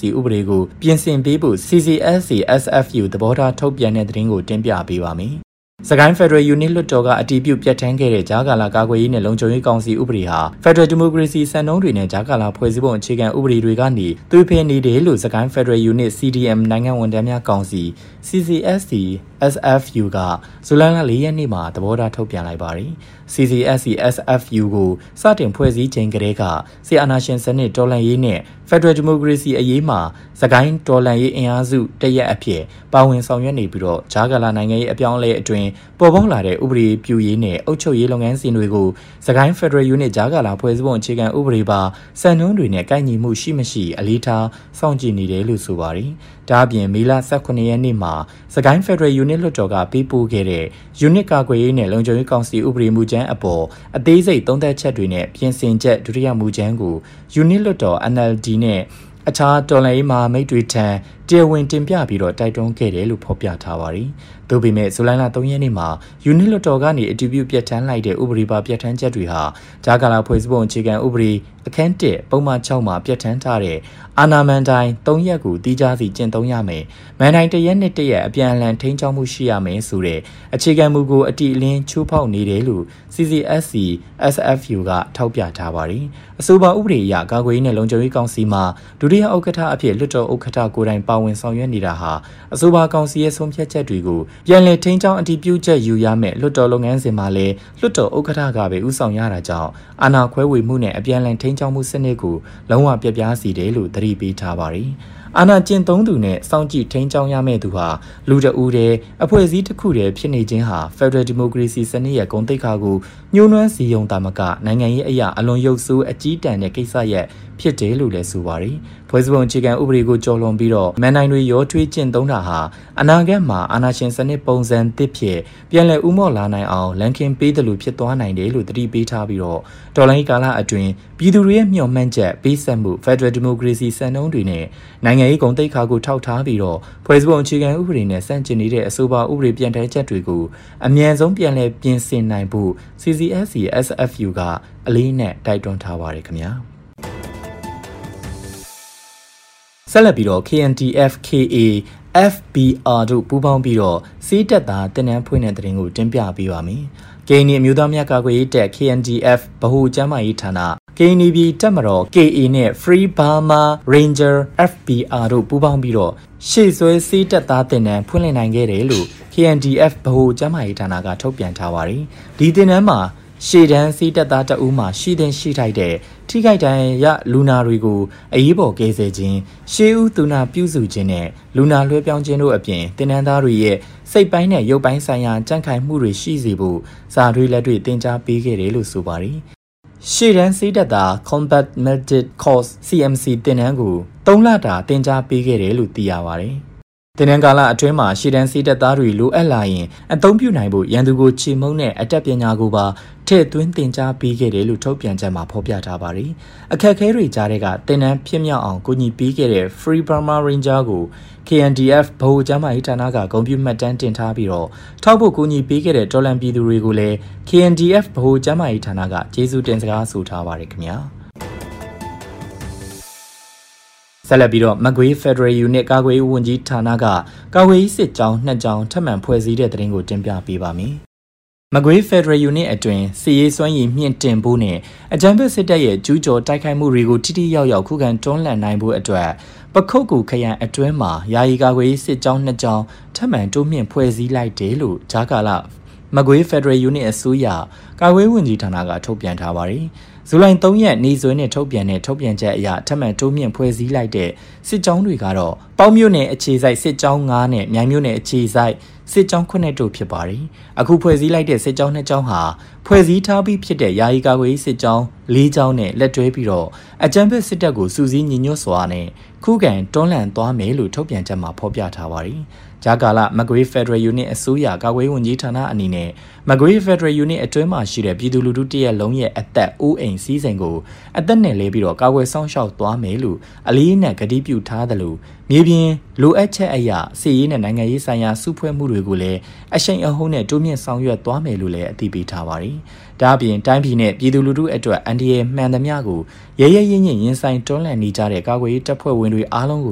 စီဥပဒေကိုပြင်ဆင်ပေးဖို့ CCSC SFU သဘောထားထုတ်ပြန်တဲ့သတင်းကိုတင်ပြပေးပါမယ်။စကိုင်းဖက်ဒရယ်ယူနစ်လွှတ်တော်ကအတည်ပြုပြဋ္ဌာန်းခဲ့တဲ့ဂျာကာလာကာကွယ်ရေးနဲ့လုံခြုံရေးကောင်စီဥပဒေဟာဖက်ဒရယ်ဒီမိုကရေစီစံနှုန်းတွေနဲ့ဂျာကာလာဖွဲ့စည်းပုံအခြေခံဥပဒေတွေကနေသွေးဖယ်နေတယ်လို့စကိုင်းဖက်ဒရယ်ယူနစ် CDM နိုင်ငံဝန်ထမ်းများကောင်စီ CCSC SFU ကဇူလိုင်လ4ရက်နေ့မှာသဘောထားထုတ်ပြန်လိုက်ပါတယ်။ CCSC SFU ကိုစတင်ဖွဲ့စည်းချိန်ကတည်းကဆီအာနာရှင်စနစ်တော်လှန်ရေးနဲ့ဖက်ဒရယ်ဒီမိုကရေစီအရေးမှာစကိုင်းတော်လှန်ရေးအင်အားစုတရက်အဖြစ်ပါဝင်ဆောင်ရွက်နေပြီးတော့ဂျာကာလာနိုင်ငံရေးအပြောင်းအလဲအတွင်းပေါ်ပေါက်လာတဲ့ဥပဒေပြုရေးနဲ့အုပ်ချုပ်ရေးလုပ်ငန်းစဉ်တွေကိုစကိုင်းဖက်ဒရယ်ယူနစ်ဂျာကာလာဖွဲ့စည်းပုံအခြေခံဥပဒေပါစံနှုန်းတွေနဲ့ကိုက်ညီမှုရှိမရှိအလေးထားစောင့်ကြည့်နေတယ်လို့ဆိုပါတယ်။ဒါအပြင်မေလ18ရက်နေ့မှာစကိုင်းဖက်ဒရယ်ယူနစ်လွှတ်တော်ကပေးပို့ခဲ့တဲ့ယူနစ်ကာကွယ်ရေးနဲ့လုံခြုံရေးကောင်စီဥပဒေမူကြမ်းအပေါ်အသေးစိတ်သုံးသပ်ချက်တွေနဲ့ပြင်ဆင်ချက်ဒုတိယမူကြမ်းကိုယူနစ်လွှတ်တော် NLD နဲ့အခြားတော်လှန်ရေးမဟာမိတ်တွေထံတရားဝင်တင်ပြပြီးတော့တိုက်တွန်းခဲ့တယ်လို့ဖော်ပြထားပါတယ်။သို့ပေမဲ့ဇူလိုင်လ3ရက်နေ့မှာယူနစ်လွှတ်တော်ကနေအတည်ပြုပြဋ္ဌာန်းလိုက်တဲ့ဥပဒေပါပြဋ္ဌာန်းချက်တွေဟာဂျာကာလာဖွဲ့စည်းပုံအခြေခံဥပဒေအခန်း1ပုံမှန်6မှာပြဋ္ဌာန်းထားတဲ့အာဏာမန်တိုင်း3ရက်ကိုတီးခြားစီကျင့်သုံးရမယ်။မန်တိုင်း1ရက်နဲ့1ရက်အပြန်အလှန်ထိန်းချုပ်မှုရှိရမယ်ဆိုတဲ့အခြေခံမူကိုအတိအလင်းချိုးဖောက်နေတယ်လို့ CCSC SFU ကထောက်ပြထားပါတယ်။အဆိုပါဥပဒေအရကာကွယ်ရေးနဲ့လုံခြုံရေးကောင်စီမှာဒုတိယဥက္ကဋ္ဌအဖြစ်လွှတ်တော်ဥက္ကဋ္ဌကိုယ်တိုင်ပါဝင်ဆောင်ရွက်နေတာဟာအဆိုပါကောင်စီရဲ့ဆုံးဖြတ်ချက်တွေကိုပြန်လည်ထိန်းချုပ်အတည်ပြုချက်ယူရမယ်လွှတ်တော်လုပ်ငန်းစဉ်မှာလည်းလွှတ်တော်ဥက္ကဋ္ဌကပဲဦးဆောင်ရတာကြောင့်အာဏာခွဲဝေမှုနဲ့အပြန်အလှန်ထိန်းချုပ်မှုစနစ်ကိုလုံးဝပြပြားစီတယ်လို့သတိပေးထားပါတယ်။အာဏာကျင့်သုံးသူနဲ့စောင့်ကြည့်ထိန်းချုပ်ရမယ့်သူဟာလူတဦးတည်းအဖွဲ့အစည်းတစ်ခုတည်းဖြစ်နေခြင်းဟာဖက်ဒရယ်ဒီမိုကရေစီစနစ်ရဲ့ဂုဏ်သိက္ခာကိုညှိုးနွမ်းစီယုံတာမကနိုင်ငံရေးအရာအလွန်ရုပ်ဆိုးအကြီးတန်းတဲ့ကိစ္စရပ်ဖြစ်တယ်လို့လည်းဆိုပါတယ်။ဖွဲ့စည်းပုံအခြေခံဥပဒေကိုကျော်လွန်ပြီးတော့မန်နိုင်တွေရောထွေးကျင့်သုံးတာဟာအနာဂတ်မှာအာဏာရှင်စနစ်ပုံစံသစ်ဖြစ်ပြန်လည်ဥမော့လာနိုင်အောင်လန်ခင်ပေးတယ်လို့ဖြစ်သွားနိုင်တယ်လို့သတိပေးထားပြီးတော့တော်လိုင်းကာလအတွင်းပြည်သူတွေရဲ့မျှော်မှန်းချက်ပေးဆက်မှုဖက်ဒရယ်ဒီမိုကရေစီစံနှုန်းတွေနဲ့နိုင်ငံရေးဂုဏ်သိက္ခာကိုထောက်ထားပြီးတော့ဖွဲ့စည်းပုံအခြေခံဥပဒေနဲ့ဆန့်ကျင်နေတဲ့အဆိုပါဥပဒေပြန်ထိုင်ချက်တွေကိုအမြန်ဆုံးပြန်လည်ပြင်ဆင်နိုင်ဖို့ CCSC SFU ကအလေးနဲ့တိုက်တွန်းထားပါတယ်ခင်ဗျာဆက်လက်ပြီးတော့ KNDF KA FBR တို့ပူးပေါင်းပြီးတော့စီးတက်သားတင်နန်းဖွင့်တဲ့တဲ့ရင်ကိုတင်ပြပေးပါမယ်။ကရင်နီအမျိုးသားများကာကွယ်ရေးတပ် KNDF ဗဟိုကျန်းမာရေးဌာန KNB တပ်မတော် KA နဲ့ Free Burma Ranger FBR တို့ပူးပေါင်းပြီးတော့ရှေ့ဆွဲစီးတက်သားတင်နန်းဖွင့်လှစ်နိုင်ခဲ့တယ်လို့ KNDF ဗဟိုကျန်းမာရေးဌာနကထုတ်ပြန်ထားပါတယ်။ဒီတင်နန်းမှာရှေ့တန်းစီးတက်သားတအူးမှာရှိတဲ့ရှိထိုက်တဲ့ထိခိုက်ဒဏ်ရာလူနာတွေကိုအရေးပေါ်ကယ်ဆယ်ခြင်းရှေးဦးသူနာပြုစုခြင်းနဲ့လူနာလွှဲပြောင်းခြင်းတို့အပြင်တင်နန်းသားတွေရဲ့စိတ်ပိုင်းနဲ့ရုပ်ပိုင်းဆိုင်ရာကြန့်ခိုင်မှုတွေရှိစေဖို့စာတွေလက်တွေတင် जाပေးခဲ့တယ်လို့ဆိုပါတယ်။ရှေ့တန်းစီးတက်သား Combat Medic Course CMC တင်နန်းကို3လတာတင် जाပေးခဲ့တယ်လို့သိရပါတယ်။တင်နန်းကာလအတွင်းမှာရှေ့တန်းစီးတက်သားတွေလိုအပ်လာရင်အသုံးပြုနိုင်ဖို့ရန်သူကိုချေမှုန်းတဲ့အတတ်ပညာကိုပါထည့်သွင်းတင် जा ပေးခဲ့တယ်လို့ထုတ်ပြန်ချက်မှာဖော်ပြထားပါတယ်။အခက်အခဲတွေကြားတဲ့ကတင်နန်းဖြစ်မြောက်အောင်ကူညီပေးခဲ့တဲ့ Free Burma Ranger ကို KNDF ဗဟိုကျန်းမာရေးဌာနကဂုဏ်ပြုမှတ်တမ်းတင်ထားပြီးတော့ထောက်ဖို့ကူညီပေးခဲ့တဲ့တော်လန်ပြည်သူတွေကိုလည်း KNDF ဗဟိုကျန်းမာရေးဌာနကကျေးဇူးတင်စကားဆိုထားပါတယ်ခင်ဗျာ။ဆက်လက်ပြီးတော့မကွေး Federal Unit ကာကွယ်ရေးဝန်ကြီးဌာနကကာကွယ်ရေးစစ်ကြောင်း2ကြောင်းထပ်မံဖွဲ့စည်းတဲ့တဲ့ရင်ကိုတင်ပြပေးပါမယ်။မကွေး Federal Unit အတွင်းစစ်ရေးစွမ်းရည်မြင့်တင်ဖို့နဲ့အကြမ်းဖက်စစ်တပ်ရဲ့ကျူးကျော်တိုက်ခိုက်မှုတွေကိုထိထိရောက်ရောက်ခုခံတွန်းလှန်နိုင်ဖို့အတွက်ပခုတ်ကူခရိုင်အတွင်းမှာယာယီကာကွယ်ရေးစစ်ကြောင်း2ကြောင်းထပ်မံတိုးမြင့်ဖွဲ့စည်းလိုက်တယ်လို့ဂျာကာလာမကွေး Federal Unit အစိုးရကာကွယ်ဝန်ကြီးဌာနကထုတ်ပြန်ထားပါတယ်။ဇူလိုင်3ရက်နေ့စွဲနဲ့ထုတ်ပြန်တဲ့ထုတ်ပြန်ချက်အရထပ်မံတိုးမြင့်ဖွဲ့စည်းလိုက်တဲ့စစ်ကြောင်းတွေကတော့ပေါင်းမြို့နယ်အခြေစိုက်စစ်ကြောင်း9နဲ့မြိုင်မြို့နယ်အခြေစိုက်စစ်ကြောင်း9တို့ဖြစ်ပါတယ်။အခုဖွဲ့စည်းလိုက်တဲ့စစ်ကြောင်း2ကြောင်းဟာဖွဲ့စည်းထားပြီးဖြစ်တဲ့ယာယီကာကွယ်ရေးစစ်ကြောင်း4ကြောင်းနဲ့လက်တွဲပြီးတော့အကြမ်းဖက်စစ်တပ်ကိုစုစည်းညီညွတ်စွာနဲ့ခုခံတွန်းလှန်သွားမယ်လို့ထုတ်ပြန်ချက်မှာဖော်ပြထားပါတယ်။ဂျာကာလာမကွေး Federal Unit အစိုးရကာကွယ်ဝန်ကြီးဌာနအနေနဲ့မကွေး Federal Unit အတွင်းမှာရှိတဲ့ပြည်သူလူထုတရက်လုံးရဲ့အသက်အိုးအိမ်စီးစိမ်ကိုအသက်နဲ့လဲပြီးတော့ကာကွယ်ဆောင်ရှောက်သွားမယ်လို့အလေးနက်ကတိပြုထားသလိုမြေပြင်လိုအပ်ချက်အရာစစ်ရေးနဲ့နိုင်ငံရေးဆိုင်ရာစုဖွဲ့မှုတွေကိုလည်းအရှိန်အဟုန်နဲ့တိုးမြင့်ဆောင်ရွက်သွားမယ်လို့လည်းအသိပေးထားပါတယ်။ဒါ့အပြင်တိုင်းပြည်နဲ့ပြည်သူလူထုအတွက်အန်ဒီရဲ့မှန်သမျှကိုရဲရဲရင့်ရင့်ရင်ဆိုင်တွန်းလှန်နေကြတဲ့ကာကွယ်ရေးတပ်ဖွဲ့ဝင်တွေအားလုံးကို